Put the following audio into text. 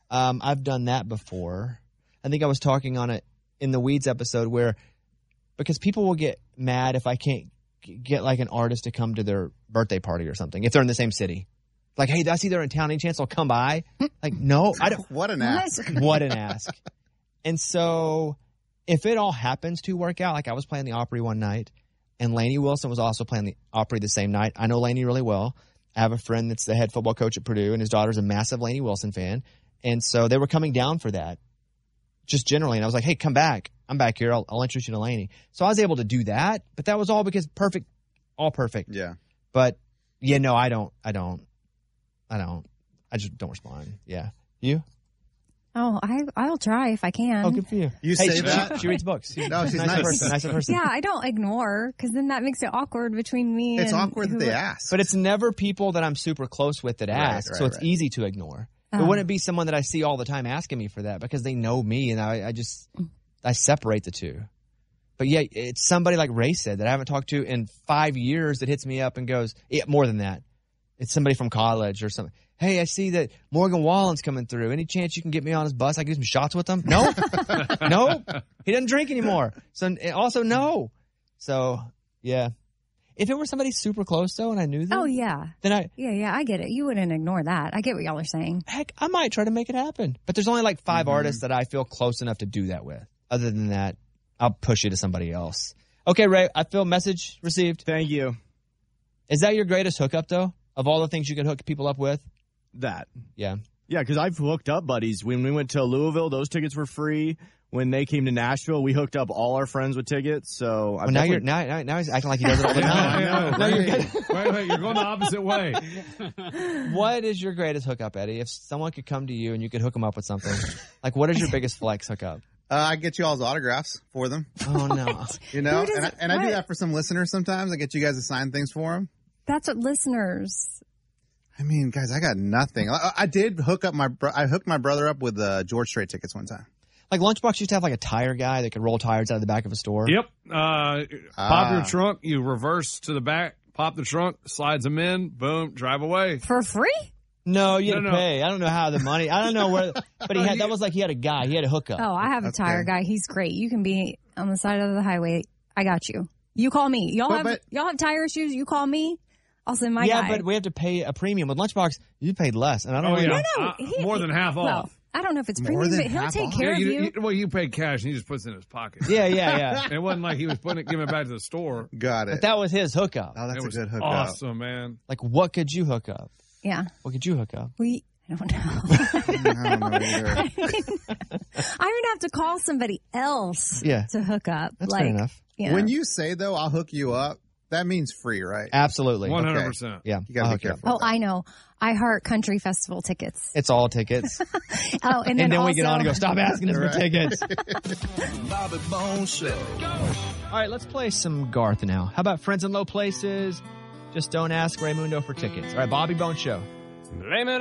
I've done that before. I think I was talking on it in the Weeds episode because people will get mad if I can't get like an artist to come to their birthday party or something if they're in the same city. Like, hey, I see they're in town. Any chance I'll come by? Like, no, I don't. What an ask. What an ask. And so if it all happens to work out, like I was playing the Opry one night and Lainey Wilson was also playing the Opry the same night. I know Lainey really well. I have a friend that's the head football coach at Purdue and his daughter's a massive Lainey Wilson fan. And so they were coming down for that just generally. And I was like, hey, come back. I'm back here. I'll introduce you to Lainey. So I was able to do that, but that was all because all perfect. Yeah. But yeah, no, I don't. I just don't respond. Yeah. You? Oh, I'll try if I can. Oh, good for you. You say that? She reads books. No, she's nice. Nice person. Yeah, I don't ignore because then that makes it awkward between me It's and awkward that they ask. But it's never people that I'm super close with that ask, so it's easy to ignore. It wouldn't be someone that I see all the time asking me for that because they know me and I separate the two. But yeah, it's somebody like Ray said that I haven't talked to in 5 years that hits me up and goes, yeah, more than that. It's somebody from college or something. Hey, I see that Morgan Wallen's coming through. Any chance you can get me on his bus? I can do some shots with him? No. No. He doesn't drink anymore. So also no. So yeah. If it were somebody super close though and I knew them. Oh yeah. Then I get it. You wouldn't ignore that. I get what y'all are saying. Heck, I might try to make it happen. But there's only like 5 artists that I feel close enough to do that with. Other than that, I'll push you to somebody else. Okay, Ray, I feel message received. Thank you. Is that your greatest hookup though? Of all the things you could hook people up with? That. Yeah. Yeah, because I've hooked up buddies. When we went to Louisville, those tickets were free. When they came to Nashville, we hooked up all our friends with tickets. So now he's acting like he does it all the time. Wait, you're going the opposite way. What is your greatest hookup, Eddie? If someone could come to you and you could hook them up with something, like what is your biggest flex hookup? I get you all's autographs for them. Oh no! You know, and I do that for some listeners sometimes. I get you guys to sign things for them. That's what listeners. I mean, guys, I got nothing. I did hook up I hooked my brother up with George Strait tickets one time. Like Lunchbox used to have like a tire guy that could roll tires out of the back of a store. Yep. Pop your trunk, you reverse to the back, pop the trunk, slides them in, boom, drive away. For free? No, you had to pay. I don't know how the money. I don't know where. But that was like he had a guy. He had a hookup. Oh, I have a tire guy. He's great. You can be on the side of the highway. I got you. You call me. Y'all have tire issues. You call me. I'll send my guy. Yeah, but we have to pay a premium. With Lunchbox, you paid less. And I don't know. More than half off. I don't know if it's premium, but he'll take care of you. Well, you paid cash and he just puts it in his pocket. Yeah. It wasn't like he was giving it back to the store. Got it. But that was his hookup. Oh, that's a good hookup. Awesome, man. Like, what could you hook up? Yeah. What could you hook up? I don't know. I don't know either. I would have to call somebody else to hook up. That's fair enough. You know. When you say, though, I'll hook you up, that means free, right? Absolutely. 100%. Okay. Yeah. You got to be careful. Oh, I know. I heart country festival tickets. It's all tickets. Oh, and then we get on and go, stop asking us for tickets. Bobby Bones Show. All right, let's play some Garth now. How about Friends in Low Places? Just don't ask Raymundo for tickets. All right, Bobby Bones Show. Blame it